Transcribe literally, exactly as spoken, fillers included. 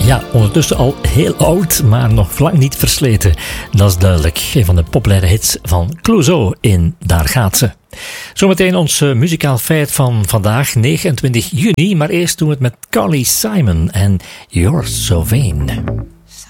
Ja, ondertussen al heel oud, maar nog lang niet versleten. Dat is duidelijk. Een van de populaire hits van Clouseau in Daar gaat ze. Zometeen ons uh, muzikaal feit van vandaag, negenentwintig juni. Maar eerst doen we het met Carly Simon en You're So Vain.